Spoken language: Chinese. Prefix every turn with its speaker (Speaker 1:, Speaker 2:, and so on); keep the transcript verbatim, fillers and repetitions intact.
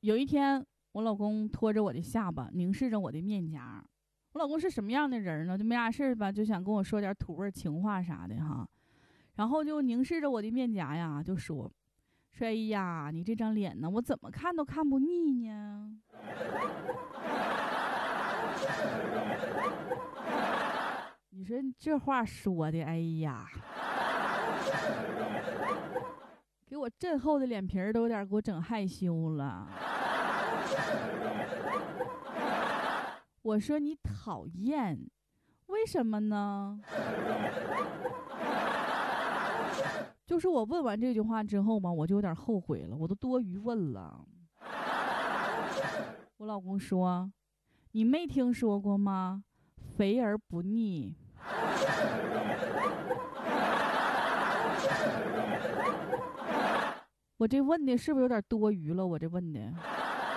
Speaker 1: 有一天，我老公拖着我的下巴，凝视着我的面颊。我老公是什么样的人呢？就没啥事吧，就想跟我说点土味情话啥的哈。然后就凝视着我的面颊呀，就说：“说哎呀，你这张脸呢，我怎么看都看不腻呢。”你说这话说的，哎呀，给我震厚的脸皮儿都有点给我整害羞了。我说你讨厌，为什么呢？就是我问完这句话之后嘛，我就有点后悔了，我都多余问了。我老公说：“你没听说过吗？肥而不腻。”我这问的是不是有点多余了？我这问的。